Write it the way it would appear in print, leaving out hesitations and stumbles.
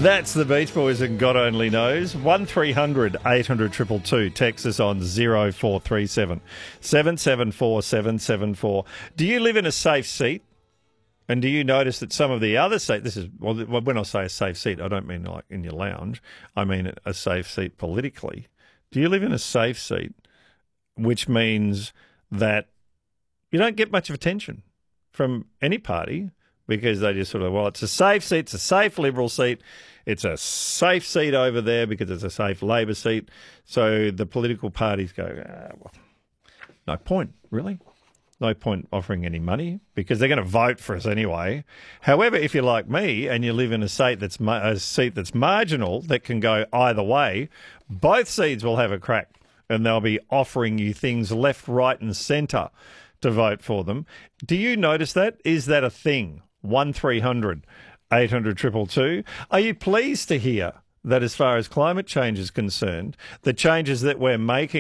That's the Beach Boys and God Only Knows. 1300 800 222. Text us on 0437 774 774. Do you live in a safe seat? And do you notice that some of the other seats, when I say a safe seat, I don't mean like in your lounge. I mean a safe seat politically. Do you live in a safe seat, which means that you don't get much of attention from any party because they just sort of, well, it's a safe seat, it's a safe Liberal seat, it's a safe seat over there because it's a safe Labor seat. So the political parties go, well, no point, really. No point offering any money because they're going to vote for us anyway. However, if you're like me and you live in a seat that's marginal that can go either way, both seats will have a crack and they'll be offering you things left, right and centre to vote for them. Do you notice that? Is that a thing? 1300 800 222. Are you pleased to hear that as far as climate change is concerned, the changes that we're making